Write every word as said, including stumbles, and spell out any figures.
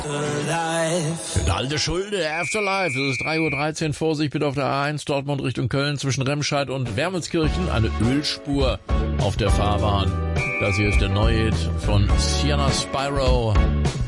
Der alte Schulde, Afterlife. Es ist drei Uhr dreizehn. Vorsicht bitte auf der A eins Dortmund Richtung Köln zwischen Remscheid und Wermelskirchen. Eine Ölspur auf der Fahrbahn. Das hier ist der neue Hit von Sienna Spyro.